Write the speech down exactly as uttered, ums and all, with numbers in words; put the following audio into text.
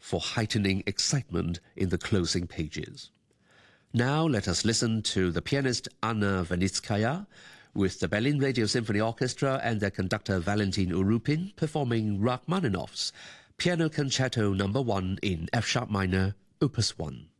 for heightening excitement in the closing pages. Now let us listen to the pianist Anna Vinitskaya with the Berlin Radio Symphony Orchestra and their conductor Valentin Urupin performing Rachmaninoff's Piano Concerto number one in F-sharp minor, Opus one.